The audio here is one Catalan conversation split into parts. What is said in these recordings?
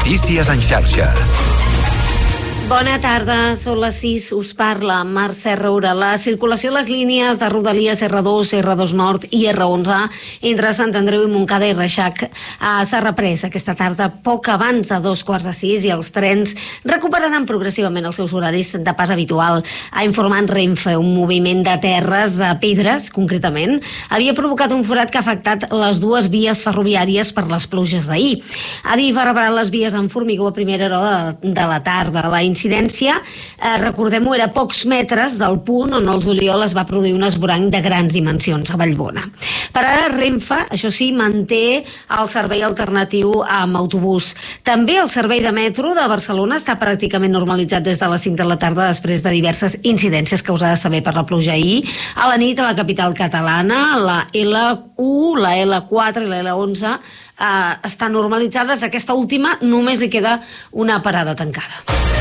Notícies en xarxa. Bona tarda, són les 6, us parla Mercè Roura. La circulació a les línies de Rodalies R2, R2 Nord i R11 entre Sant Andreu i Montcada i Reixac s'ha reprès aquesta tarda poc abans de 2:15 i els trens recuperaran progressivament els seus horaris de pas habitual. Ha informat Renfe, un moviment de terres, de pedres, concretament, havia provocat un forat que ha afectat les dues vies ferroviàries per les pluges d'ahir. Adif ha reparat les vies amb formigó a primera hora de la tarda. La incidència, recordem-ho, era a pocs metres del punt on el juliol es va produir un esvoranc de grans dimensions a Vallbona. Per ara, Renfe, això sí, manté el servei alternatiu amb autobús. També el servei de metro de Barcelona està pràcticament normalitzat des de les 5 de la tarda després de diverses incidències causades també per la pluja ahir. A la nit, a la capital catalana, la L1, la L4 i la L11 estan normalitzades. Aquesta última només li queda una parada tancada.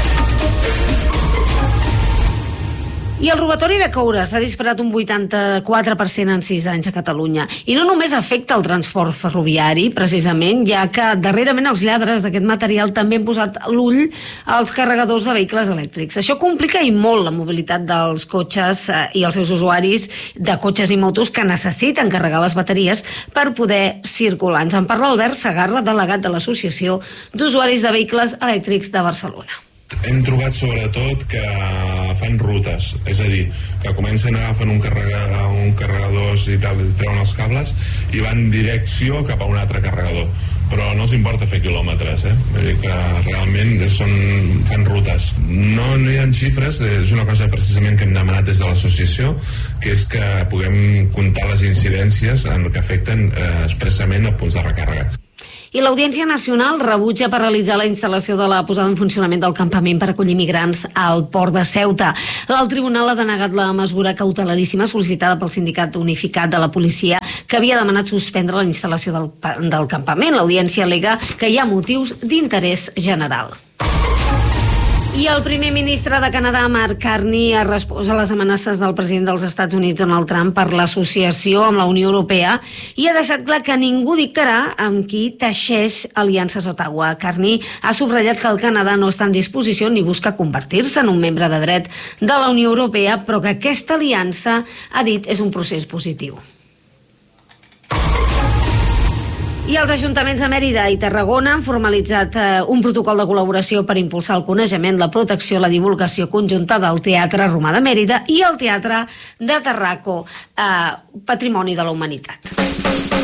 I el robatori de coure s'ha disparat un 84% en 6 anys a Catalunya. I no només afecta el transport ferroviari, precisament, ja que darrerament els lladres d'aquest material també han posat l'ull als carregadors de vehicles elèctrics. Això complica i molt la mobilitat dels cotxes i els seus usuaris de cotxes i motos que necessiten carregar les bateries per poder circular. Ens en parla Albert Segarra, delegat de l'Associació d'Usuaris de Vehicles Elèctrics de Barcelona. Hem trobat sobretot que fan rutes, és a dir, que comencen agafant un carregador i tal, treuen els cables i van direcció cap a un altre carregador, però no els importa fer quilòmetres, Vull dir que realment fan rutes. No hi ha xifres, és una cosa precisament que hem demanat des de l'associació, que és que puguem comptar les incidències que afecten expressament a punts de recàrrega. I l'Audiència Nacional rebutja paralitzar la instal·lació de la posada en funcionament del campament per acollir migrants al port de Ceuta. El tribunal ha denegat la mesura cautelaríssima sol·licitada pel Sindicat Unificat de la Policia, que havia demanat suspendre la instal·lació del campament. L'Audiència al·lega que hi ha motius d'interès general. I el primer ministre de Canadà, Mark Carney, ha respost a les amenaces del president dels Estats Units, Donald Trump, per l'associació amb la Unió Europea i ha deixat clar que ningú dictarà amb qui teixeix aliances a Ottawa. Carney ha subratllat que el Canadà no està en disposició ni busca convertir-se en un membre de dret de la Unió Europea, però que aquesta aliança, ha dit, és un procés positiu. I els ajuntaments de Mèrida i Tarragona han formalitzat un protocol de col·laboració per impulsar el coneixement, la protecció, la divulgació conjunta del Teatre Romà de Mèrida i el Teatre de Tarraco, Patrimoni de la Humanitat.